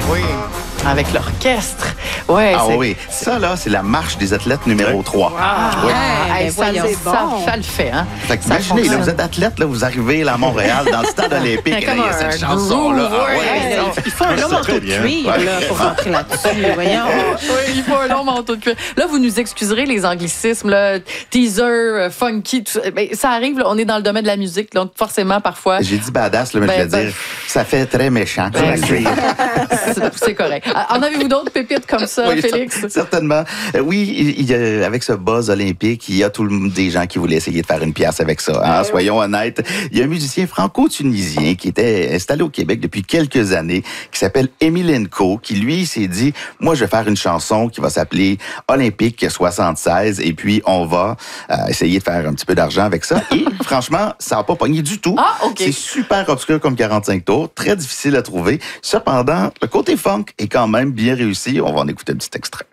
Oui. Avec l'orchestre. Ouais, Ah oui, ça là, c'est la marche des athlètes numéro 3. Oui. Ça le fait, hein? Fait que imaginez, là, vous êtes athlète, là, vous arrivez là, à Montréal, dans le stade olympique, et là, il y a cette chanson-là. Il faut un long manteau de cuir là, pour rentrer là-dessus. Voyons. Oui, il faut un long manteau de cuir. Là, vous nous excuserez les anglicismes, là, teaser, funky, tout ça. Ben, ça arrive, là, on est dans le domaine de la musique, donc forcément, parfois... J'ai dit badass, là, mais je vais dire, ça fait très méchant. C'est correct. En avez-vous d'autres pépites comme ça, Oui, Félix? Certainement. Oui, avec ce buzz olympique, il y a des gens qui voulaient essayer de faire une pièce avec ça. Hein? Soyons honnêtes. Il y a un musicien franco-tunisien qui était installé au Québec depuis quelques années, qui s'appelle Emilenko, qui, lui, s'est dit, moi, je vais faire une chanson qui va s'appeler Olympique 76, et puis on va essayer de faire un petit peu d'argent avec ça. Et franchement, ça n'a pas pogné du tout. Ah, OK. C'est super obscur comme 45 tours, très difficile à trouver. Cependant, le côté funk est quand même bien réussi. On va en écouter un petit extrait.